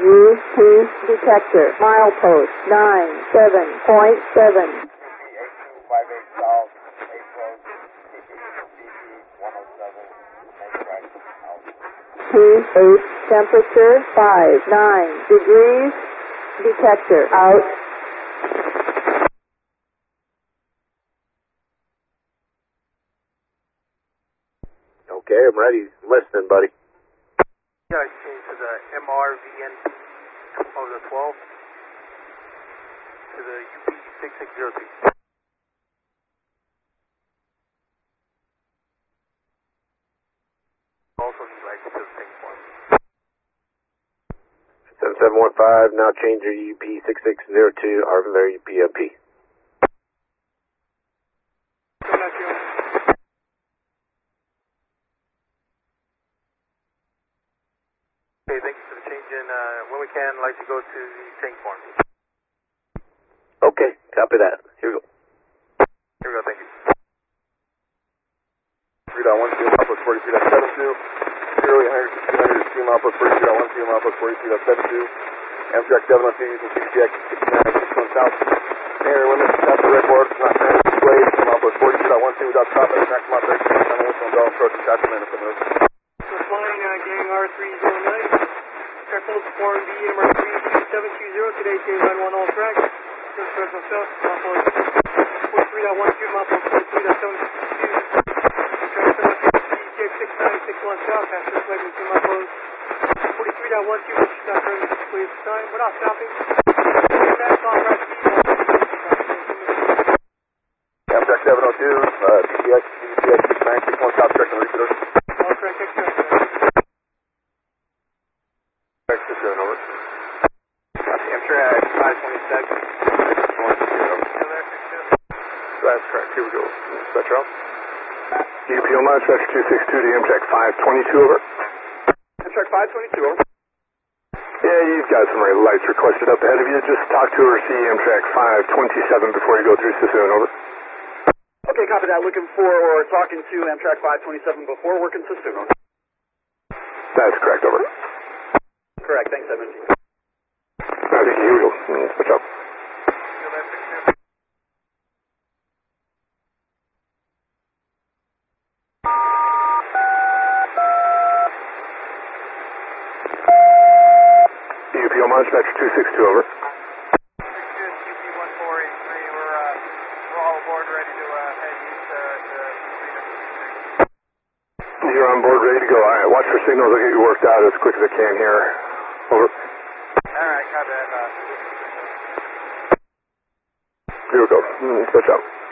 UP detector, milepost 97.7. 28 temperature 59 degrees, detector out. Okay, I'm ready. Listening, buddy. Yeah, I changed to the MRVN of the 12 to the UP 6603. Also need lights to the tank form. 7715, now change your UP 6602, Arvin PMP. Okay, thank you for the change in. When we can, like to go to the tank form. Okay, copy that. Here we go. Here we go, thank you. 3.12, outpost 43.72. Purely 100 steam outpost 42.12, outpost 43.72. Amtrak 702 using CCX 6961 south. Air limit, that's the red board, not standing displayed. Outpost 42.12 without stop at maximum operation. On the whistle and bell approach and traffic minutes. We're flying gang R309. Airfield Form B, number 3720. Today, J-Line 1 all track. Just for myself, outpost 43.12, outpost 43.72. CCX 6961 south. After flight to outpost 43.12, which is not currently displayed at the time. We're not stopping. Back off right to Amtrak 702, CCX 6961 south, correct and repeater. all track extra. Over. Amtrak 526. That's correct, here we go. Spectrum. UP Oman, Spectrum 262 to Amtrak 522, over. Amtrak 522, over. Yeah, you've got some red lights requested up ahead of you. Just talk to her, see Amtrak 527 before you go through Sassoon, over. Okay, copy that. Looking for or talking to Amtrak 527 before working Sassoon, over. That's correct, over. Correct, thanks, Edmund. Okay, here we go. Switch up. UP Oman, Spectrum 262, over. We're all aboard, ready to head east to You're on board, ready to go. All right, watch for signals. I'll get you worked out as quick as I can here. Over. Alright, copy that. Here we go. Switch up.